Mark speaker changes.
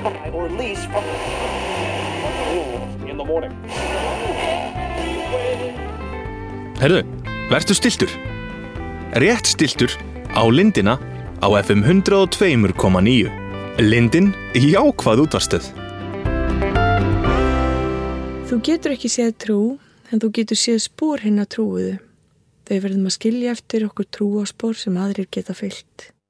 Speaker 1: or lease from in the morning.
Speaker 2: Herðu, vertu stiltur. Rétt stiltur á Lindina á FM 102,9. Lindin, jákvæð útvarpsstöð.
Speaker 3: Þú getur ekki séð trú, en þú getur séð spor hinna trúuðu. Þau verðum að skilja eftir okkur trúarspor sem aðrir geta fylgt.